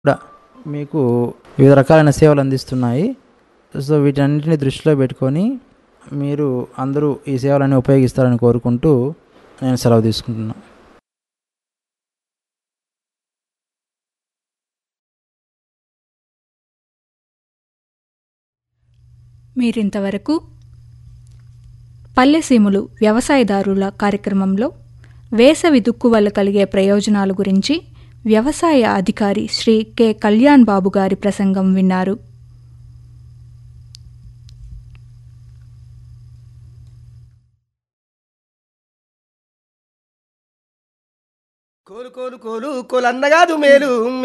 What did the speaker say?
కూడా మీకు వివిధ రకాలైన సేవలు అందిస్తున్నాయి. సో, వీటన్నిటిని దృష్టిలో పెట్టుకొని మీరు అందరూ ఈ సేవలన్నీ ఉపయోగిస్తారని కోరుకుంటూ నేను సెలవు తీసుకుంటున్నా. మీరింతవరకు పల్లెసీములు వ్యవసాయదారుల కార్యక్రమంలో వేసవి దుక్కు వల్ల కలిగే ప్రయోజనాల గురించి వ్యవసాయ అధికారి శ్రీ కె కళ్యాణ్ బాబు గారి ప్రసంగం విన్నారు. కోలు కోలు కోలు కోలు అన్నగాదు మేలు